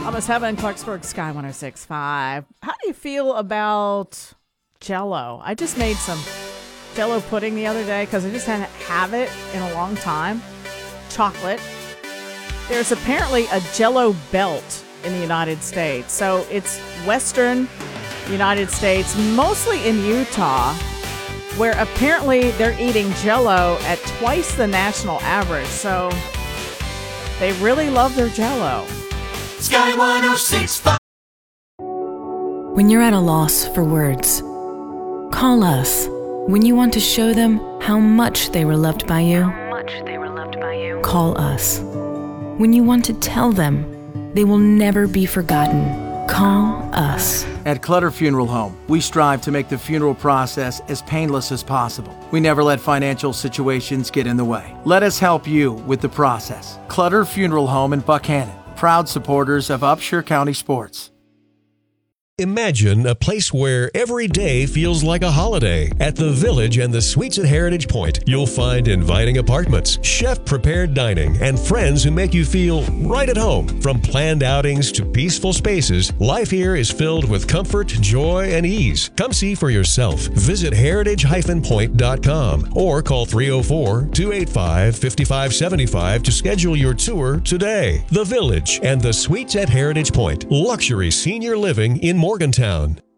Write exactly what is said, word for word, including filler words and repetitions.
Thomas Heaven, Clarksburg Sky one oh six point five. How do you feel about Jell-O? I just made some Jell-O pudding the other day because I just hadn't have it in a long time. Chocolate. There's apparently a Jell-O belt in the United States. So it's Western United States, mostly in Utah, where apparently they're eating Jell-O at twice the national average. So they really love their Jell-O. Sky one oh six point five. When you're at a loss for words, call us. When you want to show them how much they were loved by you, How much they were loved by you. call us. When you want to tell them they will never be forgotten, call us. At Clutter Funeral Home, we strive to make the funeral process as painless as possible. We never let financial situations get in the way. Let us help you with the process. Clutter Funeral Home in Buckhannon, proud supporters of Upshur County sports. Imagine a place where every day feels like a holiday. At the Village and the Suites at Heritage Point, you'll find inviting apartments, chef-prepared dining, and friends who make you feel right at home. From planned outings to peaceful spaces, life here is filled with comfort, joy, and ease. Come see for yourself. Visit heritage dash point dot com or call three oh four, two eight five, five five seven five to schedule your tour today. The Village and the Suites at Heritage Point. Luxury senior living in Morgantown.